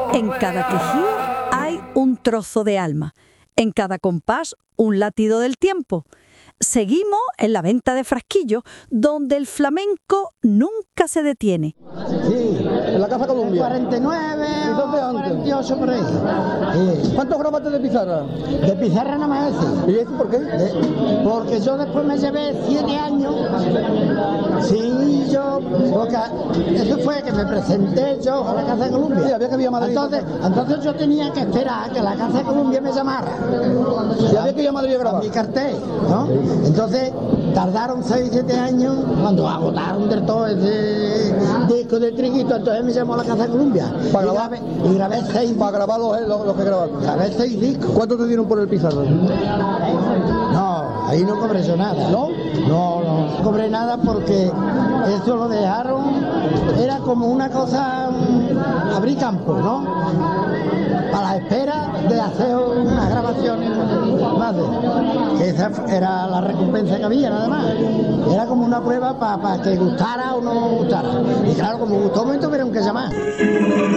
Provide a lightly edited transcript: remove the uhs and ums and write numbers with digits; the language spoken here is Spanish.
En cada quejío hay un trozo de alma, en cada compás un latido del tiempo. Seguimos en la venta de frasquillos, donde el flamenco nunca se detiene. Sí, en la Casa Columbia. 49 o 48 por ahí. Sí. ¿Cuántos grabaste de pizarra? De pizarra nada más ese. ¿Y eso por qué? Porque yo después me llevé 7 años. Sí, porque eso fue que me presenté yo a la Casa de Columbia. Sí, había que ir a Madrid. Entonces yo tenía que esperar a que la Casa de Columbia me llamara. Y había que ir a Madrid a grabar. Mi cartel, ¿no? Entonces tardaron 6 o 7 años cuando agotaron del todo ese disco de Triguito. Entonces me llamó a la Casa de Columbia y grabé 6. Para grabar los que grabaron. Grabé 6 discos. ¿Cuánto te dieron por el pizarra? No, ahí no cobré yo nada. ¿No? No cobré nada porque eso lo dejaron, era como una cosa, abrir campo, ¿no? Para la espera de hacer unas grabaciones más que esa era la recompensa que había, nada más. Era como una prueba para que gustara o no gustara. Y claro, como gustó un momento, tuvieron que llamar.